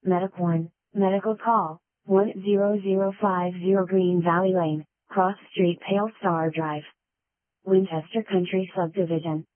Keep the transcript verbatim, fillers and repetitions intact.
Medic one, Medical Call, one zero zero five zero Green Valley Lane, Cross Street Pale Star Drive. Winchester Country Subdivision.